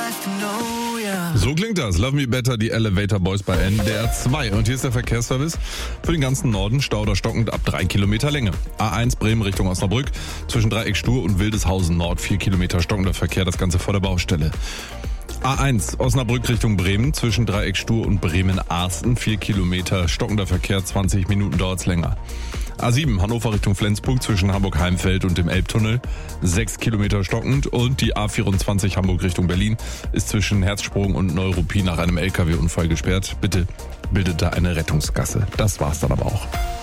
So klingt das. Love Me Better, die Elevator Boys bei NDR 2. Und hier ist der Verkehrsservice für den ganzen Norden. Stau oder stockend ab 3 Kilometer Länge. A1 Bremen Richtung Osnabrück. Zwischen Dreieck Stur und Wildeshausen Nord 4 Kilometer stockender Verkehr. Das Ganze vor der Baustelle. A1 Osnabrück Richtung Bremen. Zwischen Dreieck Stur und Bremen-Arsten 4 Kilometer stockender Verkehr. 20 Minuten dauert's länger. A7 Hannover Richtung Flensburg zwischen Hamburg-Heimfeld und dem Elbtunnel 6 Kilometer stockend und die A24 Hamburg Richtung Berlin ist zwischen Herzsprung und Neuruppin nach einem LKW-Unfall gesperrt. Bitte bildet da eine Rettungsgasse. Das war's dann aber auch.